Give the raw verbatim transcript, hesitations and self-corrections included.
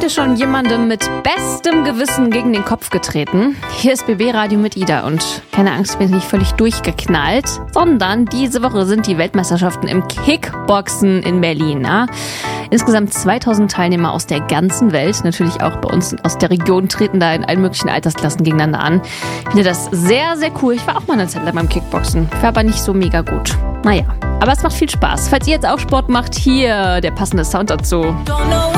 heute schon jemandem mit bestem Gewissen gegen den Kopf getreten? Hier ist B B Radio mit Ida und keine Angst, ich bin nicht völlig durchgeknallt, sondern diese Woche sind die Weltmeisterschaften im Kickboxen in Berlin. Ja? Insgesamt zweitausend Teilnehmer aus der ganzen Welt, natürlich auch bei uns aus der Region, treten da in allen möglichen Altersklassen gegeneinander an. Ich finde das sehr, sehr cool. Ich war auch mal eine Zeit lang beim Kickboxen, war aber nicht so mega gut. Naja, aber es macht viel Spaß. Falls ihr jetzt auch Sport macht, hier der passende Sound dazu.